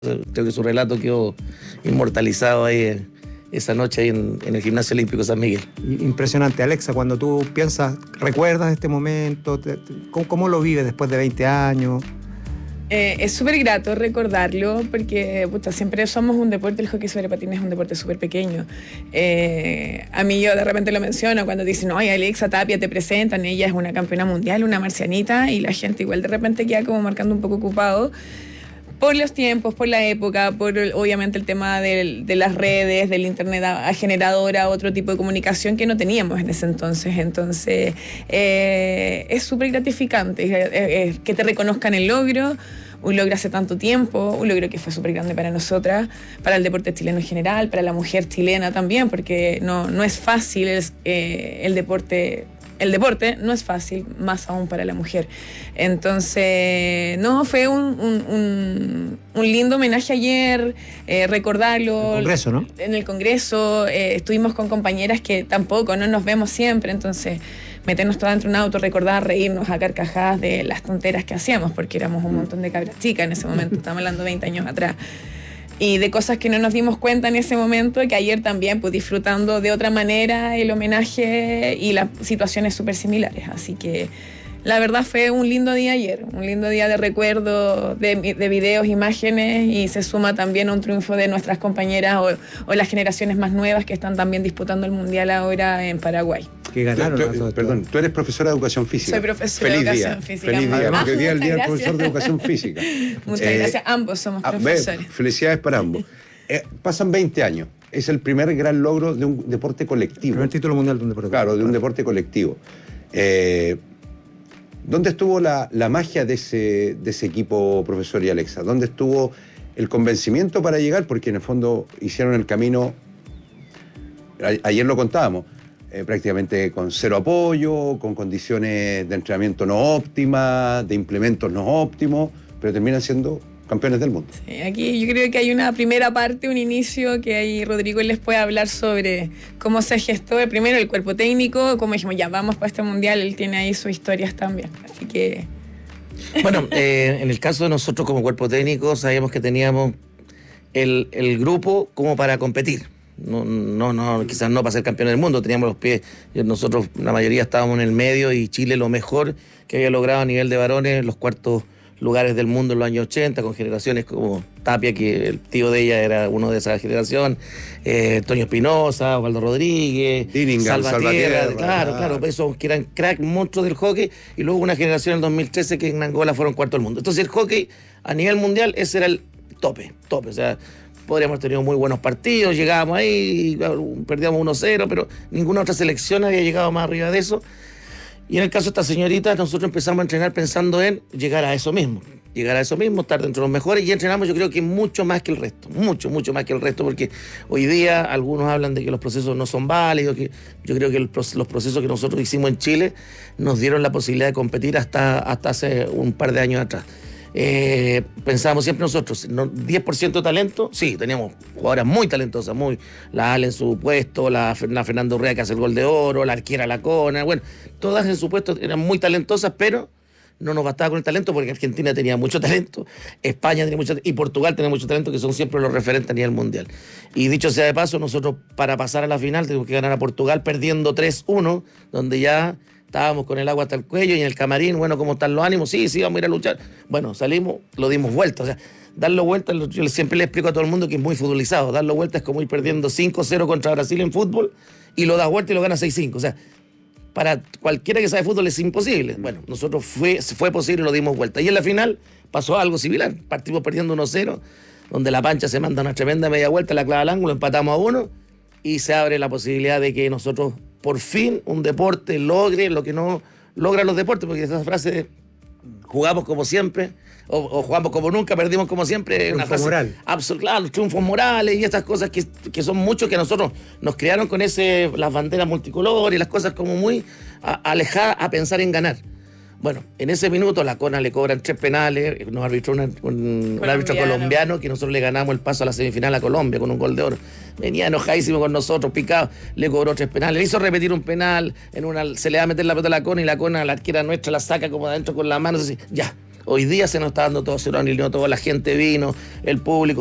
Creo que su relato quedó inmortalizado ahí esa noche ahí en el Gimnasio Olímpico San Miguel. Impresionante. Alexa, cuando tú piensas, ¿recuerdas este momento? ¿Cómo lo vives después de 20 años? Es súper grato recordarlo porque siempre somos un deporte, el hockey sobre patines es un deporte súper pequeño. A mí yo de repente lo menciono cuando dicen, oye, Alexa Tapia te presentan, ella es una campeona mundial, una marcianita, y la gente igual de repente queda como marcando un poco ocupado por los tiempos, por la época, por obviamente el tema de las redes, del internet ha generado ahora otro tipo de comunicación que no teníamos en ese entonces. Entonces es súper gratificante que te reconozcan el logro, un logro hace tanto tiempo, un logro que fue súper grande para nosotras, para el deporte chileno en general, para la mujer chilena también, porque no es fácil el deporte. El deporte no es fácil, más aún para la mujer. Entonces, fue un lindo homenaje ayer, recordarlo. En el Congreso, ¿no? En el Congreso, estuvimos con compañeras que tampoco, no nos vemos siempre, entonces meternos todas dentro de un auto, recordar, reírnos a carcajadas de las tonteras que hacíamos, porque éramos un montón de cabras chicas en ese momento, estamos hablando de 20 años atrás. Y de cosas que no nos dimos cuenta en ese momento, que ayer también, pues disfrutando de otra manera el homenaje y las situaciones súper similares. Así que la verdad fue un lindo día ayer, un lindo día de recuerdo, de videos, imágenes, y se suma también a un triunfo de nuestras compañeras o las generaciones más nuevas que están también disputando el Mundial ahora en Paraguay. Que ganaron. Perdón, tú eres profesora de educación física. Soy profesora de educación física. Feliz día, porque hoy día es el día del gracias. profesor de educación física. Muchas gracias, ambos somos profesores. Felicidades para ambos. Pasan 20 años, es el primer gran logro de un deporte colectivo. El primer título mundial de un deporte colectivo. Claro, de un deporte colectivo. ¿Dónde estuvo la magia de ese equipo, profesor y Alexa? ¿Dónde estuvo el convencimiento para llegar? Porque en el fondo hicieron el camino, ayer lo contábamos, prácticamente con cero apoyo, con condiciones de entrenamiento no óptimas, de implementos no óptimos, pero terminan siendo campeones del mundo. Sí, aquí yo creo que hay una primera parte, un inicio, que ahí Rodrigo les puede hablar sobre cómo se gestó primero el cuerpo técnico, como dijimos, ya vamos para este mundial, él tiene ahí sus historias también, así que... Bueno, en el caso de nosotros como cuerpo técnico, sabíamos que teníamos el grupo como para competir. No, quizás no para ser campeones del mundo, teníamos los pies, nosotros la mayoría estábamos en el medio y Chile lo mejor que había logrado a nivel de varones, los cuartos lugares del mundo en los años 80, con generaciones como Tapia, que el tío de ella era uno de esa generación, Toño Espinosa, Osvaldo Rodríguez, Dinningham, Salvatierra, claro, esos que eran crack, monstruos del hockey, y luego una generación en el 2013 que en Angola fueron cuarto del mundo. Entonces el hockey a nivel mundial ese era el tope, o sea, podríamos haber tenido muy buenos partidos, llegábamos ahí, perdíamos 1-0, pero ninguna otra selección había llegado más arriba de eso. Y en el caso de esta señorita, nosotros empezamos a entrenar pensando en llegar a eso mismo, estar dentro de los mejores, y entrenamos yo creo que mucho más que el resto, mucho más que el resto, porque hoy día algunos hablan de que los procesos no son válidos, que yo creo que los procesos que nosotros hicimos en Chile nos dieron la posibilidad de competir hasta hace un par de años atrás. Pensábamos siempre nosotros, 10% de talento, sí, teníamos jugadoras muy talentosas, la Ale en su puesto, la Fernanda Urrea que hace el gol de oro, la arquera Lacona, bueno, todas en su puesto eran muy talentosas, pero no nos bastaba con el talento porque Argentina tenía mucho talento, España tenía mucho talento y Portugal tenía mucho talento, que son siempre los referentes a nivel mundial. Y dicho sea de paso, nosotros para pasar a la final tenemos que ganar a Portugal perdiendo 3-1, donde ya estábamos con el agua hasta el cuello y en el camarín, bueno, ¿cómo están los ánimos? Sí, vamos a ir a luchar. Bueno, salimos, lo dimos vuelta. O sea, darlo vuelta, yo siempre le explico a todo el mundo que es muy futbolizado. Darlo vuelta es como ir perdiendo 5-0 contra Brasil en fútbol y lo das vuelta y lo ganas 6-5. O sea, para cualquiera que sabe fútbol es imposible. Bueno, nosotros fue posible y lo dimos vuelta. Y en la final pasó algo similar. Partimos perdiendo 1-0, donde la Pancha se manda una tremenda media vuelta, la clava al ángulo, empatamos a 1 y se abre la posibilidad de que nosotros por fin un deporte logre lo que no logran los deportes, porque esa frase de jugamos como siempre o jugamos como nunca, perdimos como siempre, es una frase moral. Claro, los triunfos morales y estas cosas que son muchos, que a nosotros nos crearon con las banderas multicolores y las cosas como muy alejadas a pensar en ganar. Bueno, en ese minuto la CONA le cobran 3 penales, nos arbitró un árbitro colombiano que nosotros le ganamos el paso a la semifinal a Colombia con un gol de oro. Venía enojadísimo con nosotros, picado, le cobró 3 penales, le hizo repetir un penal, se le va a meter la pelota a la CONA y la CONA, la arquera nuestra, la saca como adentro con la mano, así, ya, Hoy día se nos está dando todo, se nos alineó toda la gente vino, el público.